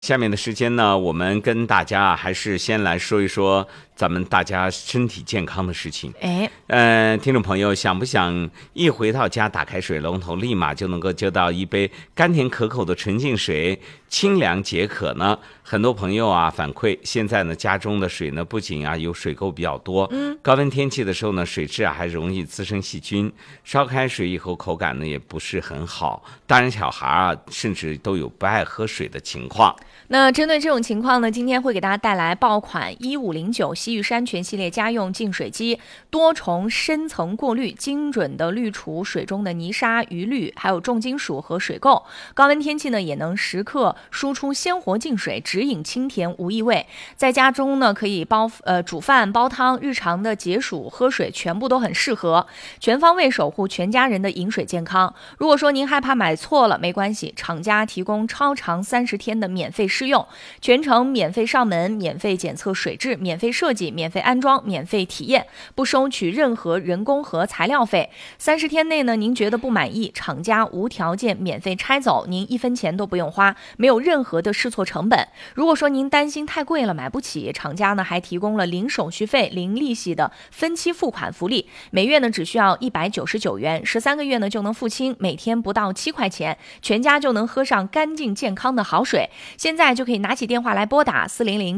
下面的时间呢，我们跟大家还是先来说一说咱们大家身体健康的事情。听众朋友，想不想一回到家打开水龙头，立马就能够接到一杯甘甜可口的纯净水，清凉解渴呢？很多朋友啊反馈，现在呢家中的水呢不仅有水垢比较多，高温天气的时候呢水质还容易滋生细菌，烧开水以后口感呢也不是很好，大人小孩甚至都有不爱喝水的情况。 那针对这种情况呢，今天会给大家带来爆款1509西域山泉系列家用净水机，多重深层过滤，精准的滤除水中的泥沙、余氯，还有重金属和水垢。高温天气呢，也能时刻输出鲜活净水，直饮清甜无异味。在家中呢，可以煮饭、煲汤，日常的解暑、喝水全部都很适合，全方位守护全家人的饮水健康。如果说您害怕买错了，没关系，厂家提供超长30天的免费试用，全程免费上门，免费检测水质，免费设计，免费安装，免费体验，不收取任何人工和材料费。30天内呢，您觉得不满意，厂家无条件免费拆走，您1分钱都不用花，没有任何的试错成本。如果说您担心太贵了买不起，厂家呢还提供了零手续费、零利息的分期付款福利，每月呢只需要199元，13个月呢就能付清，每天不到7块钱，全家就能喝上干净健康的好水。现在就可以拿起电话来拨打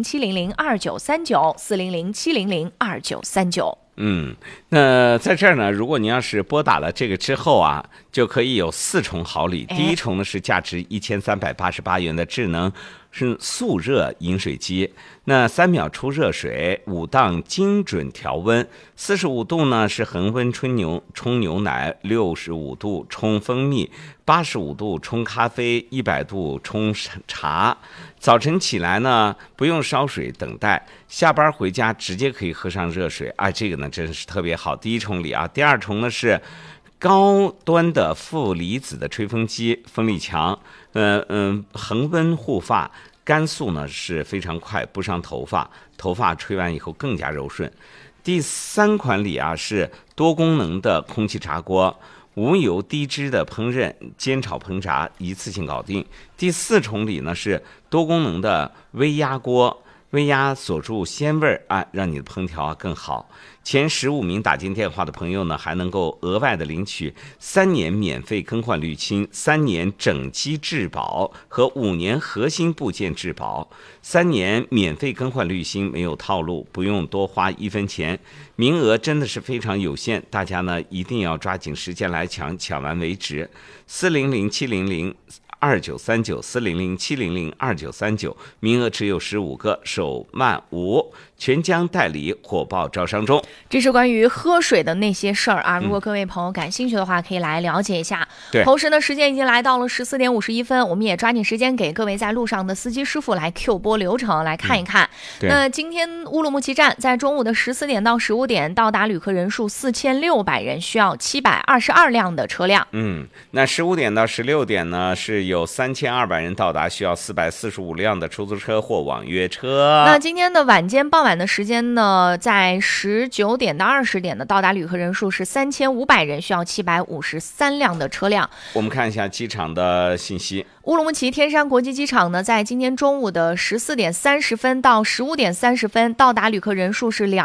400-700-2939，400-700-2939。 那在这儿呢，如果您要是拨打了这个之后就可以有4重好礼。第一重呢是价值1388元的智能速热饮水机，那3秒出热水，5档精准调温，45度呢是恒温冲牛奶，65度冲蜂蜜，85度冲咖啡，100度冲茶。早晨起来呢不用烧水等待，下班回家直接可以喝上热水，这个呢真是特别好。第一重礼第二重呢是高端的负离子的吹风机，风力强，恒温护发，干速呢是非常快，不伤头发，头发吹完以后更加柔顺。第3款礼是多功能的空气炸锅，无油低脂的烹饪，煎炒烹炸一次性搞定。第4重礼呢是多功能的微压锅，微压锁住鲜味让你的烹调更好。前15名打进电话的朋友呢，还能够额外的领取3年免费更换滤芯、3年整机质保和5年核心部件质保。3年免费更换滤芯，没有套路，不用多花1分钱，名额真的是非常有限，大家呢一定要抓紧时间来抢，抢完为止。400-700-2939，400-700-2939，名额只有15个，手慢无，全疆代理火爆招商中。 这是关于喝水的那些事儿如果各位朋友感兴趣的话，可以来了解一下。同时呢，时间已经来到了14点51分，我们也抓紧时间给各位在路上的司机师傅来 Q 播流程来看一看。那今天乌鲁木齐站在中午的14点到15点到达旅客人数4600人，需要722辆的车辆。 那15点到16点呢是有3200人到达，需要445辆的出租车或网约车。 那今天的晚间傍晚的时间呢，在19点到20点的到达旅客人数是3500人，需要753辆的车辆。 我们看一下机场的信息。 乌鲁木齐天山国际机场呢，在今天中午的14点30分到15点30分到达旅客人数是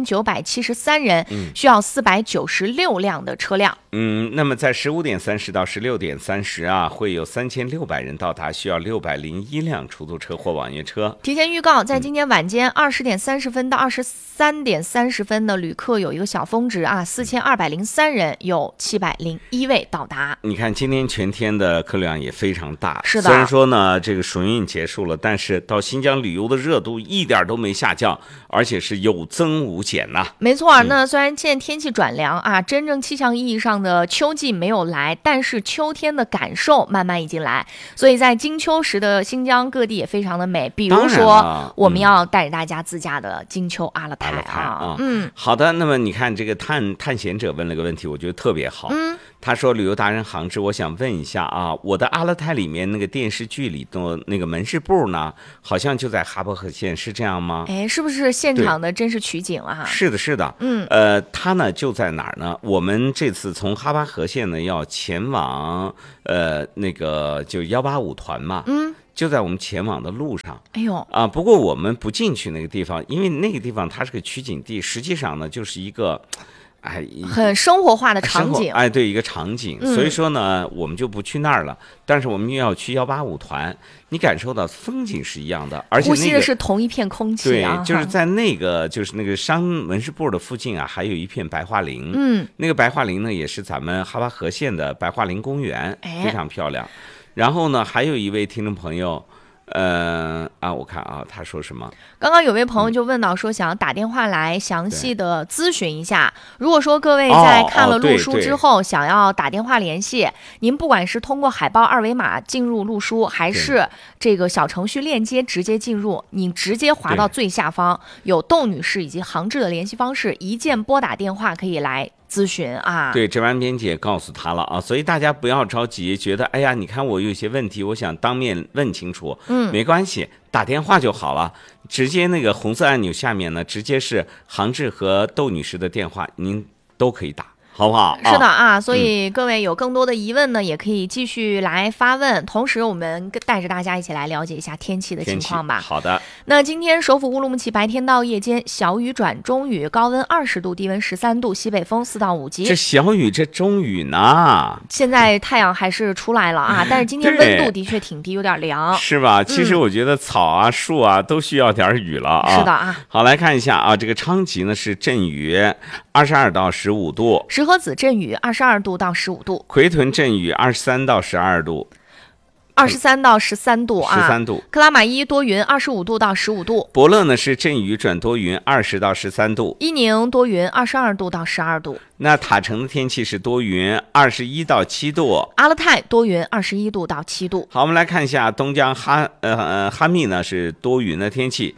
2973人，需要496辆的车辆。 那么在15点30到16点30会有3600人到达，需要601辆出租车或网约车。 提前预告，在今天晚间20点30分到23点30分的旅客有一个小峰值4203人，有701位到达。 你看今天全天的客量也非常大， 是的。 虽然说呢这个暑运结束了，但是到新疆旅游的热度一点都没下降，而且是有增无减没错，那虽然现在天气转凉真正气象意义上的秋季没有来，但是秋天的感受慢慢已经来，所以在金秋时的新疆各地也非常的美。比如说我们要带着大家自驾的金秋阿勒泰好的。那么你看这个探险者问了个问题，我觉得特别好。他说旅游达人杭志，我想问一下我的阿勒泰里面那个电视剧里的那个门市部呢，好像就在哈伯河县，是这样吗？ 是不是现场的真实取景是的是的。他呢就在哪儿呢？我们这次从哈巴河县呢要前往那个就185团嘛。 就在我们前往的路上。 哎呦啊，不过我们不进去那个地方，因为那个地方它是个取景地，实际上呢就是一个。 很生活化的场景， 对，一个场景，所以说呢，我们就不去那儿了。但是我们又要去185团，你感受到风景是一样的，而且呼吸的是同一片空气啊。 对，就是在就是那个商文事部的附近啊，还有一片白桦林。那个白桦林呢，也是咱们哈巴河县的白桦林公园，非常漂亮。然后呢，还有一位听众朋友。我看啊，他说什么？ 刚刚有位朋友就问到说，想要打电话来详细的咨询一下。如果说各位在看了路书之后，想要打电话联系，您不管是通过海报二维码进入路书，还是这个小程序链接直接进入，你直接滑到最下方有窦女士以及杭志的联系方式，一键拨打电话可以来咨询啊。 对，这完编辑也告诉他了啊，所以大家不要着急，觉得哎呀，你看我有些问题，我想当面问清楚，没关系，打电话就好了，直接那个红色按钮下面呢，直接是杭志和窦女士的电话，您都可以打。好不好？ 是的啊，所以各位有更多的疑问呢，也可以继续来发问。同时，我们带着大家一起来了解一下天气的情况吧。 好的。 那今天首府乌鲁木齐白天到夜间小雨转中雨，高温20度，低温13度，西北风4到5级。 这小雨，这中雨呢？ 现在太阳还是出来了啊，但是今天温度的确挺低，有点凉， 是吧？其实我觉得草啊、树啊都需要点雨了啊。 是的啊。 好，来看一下啊，这个昌吉呢是阵雨22到15度。 石河子阵雨22度到15度， 奎屯阵雨23到12度 ，23到13度啊 ，13度。 克拉玛依多云25度到15度。 伯乐呢是阵雨转多云20到13度。 伊宁多云22度到12度。 那塔城的天气是多云21到7度。 阿勒泰多云21度到7度。 好，我们来看一下东江哈密呢是多云的天气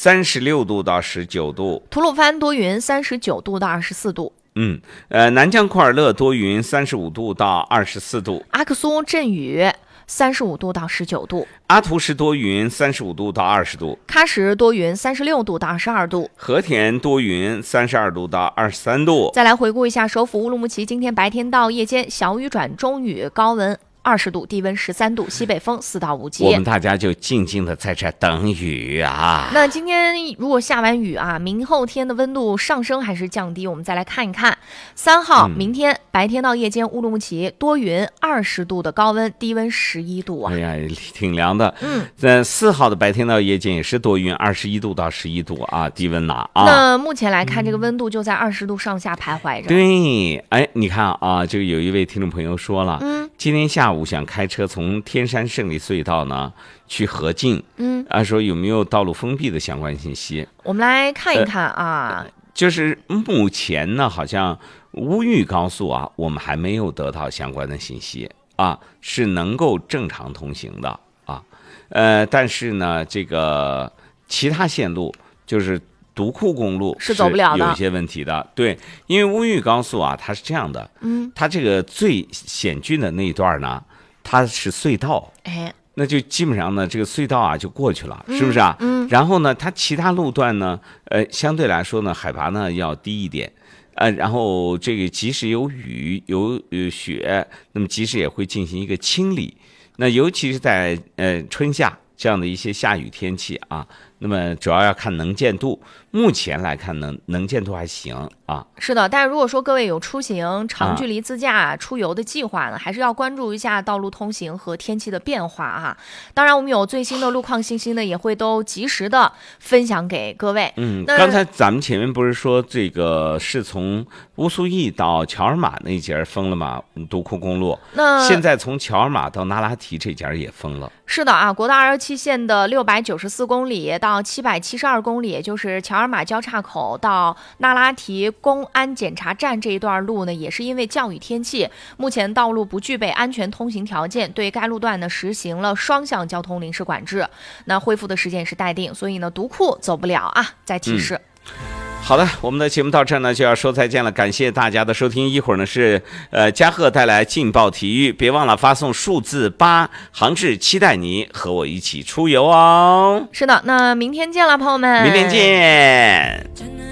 ，36度到19度。 吐鲁番多云39度到24度。 南江库尔勒多云35度到24度。 阿克苏阵雨35度到19度。 阿图什多云35度到20度。 喀什多云36度到22度。 和田多云32度到23度。 再来回顾一下首府乌鲁木齐今天白天到夜间小雨转中雨，高温20度，低温13度，西北风4到5级。 我们大家就静静的在这等雨啊。 那今天如果下完雨啊，明后天的温度上升还是降低？我们再来看一看。3号明天白天到夜间乌鲁木齐多云20度的高温，低温11度啊。 哎呀，挺凉的。在4号的白天到夜间也是多云21度到11度啊，低温呐啊。 那目前来看，这个温度就在20度上下徘徊着。 对，哎，你看啊，就有一位听众朋友说了，今天下午想开车从天山胜利隧道呢去河静，说有没有道路封闭的相关信息？ 我们来看一看啊， 就是目前呢，好像乌豫高速啊，我们还没有得到相关的信息啊，是能够正常通行的啊，但是呢，这个其他线路就是独库公路是走不了的， 有一些问题的。对，因为乌豫高速啊，它是这样的，它这个最险峻的那一段呢，它是隧道，那就基本上呢，这个隧道啊就过去了，是不是啊？然后呢，它其他路段呢，相对来说呢，海拔呢要低一点，然后这个即使有雨有雪，那么即使也会进行一个清理。那尤其是在春夏这样的一些下雨天气啊。那么主要要看能见度，目前来看能见度还行啊。 是的，但是如果说各位有出行长距离自驾出游的计划呢，还是要关注一下道路通行和天气的变化啊。当然，我们有最新的路况信息呢，也会都及时的分享给各位。 刚才咱们前面不是说这个是从乌苏驿到乔尔玛那节封了吗？独库公路。那现在从乔尔玛到那拉提这节也封了。 是的啊，国道217线的694公里到772公里，也就是乔尔玛交叉口到那拉提公安检查站这一段路呢，也是因为降雨天气，目前道路不具备安全通行条件，对该路段呢实行了双向交通临时管制。那恢复的时间是待定，所以呢独库走不了啊。再提示。 好的，我们的节目到这呢就要说再见了，感谢大家的收听。一会儿呢是嘉贺带来劲爆体育，别忘了发送数字8，杭志期待你和我一起出游哦。 是的，那明天见了，朋友们。 明天见。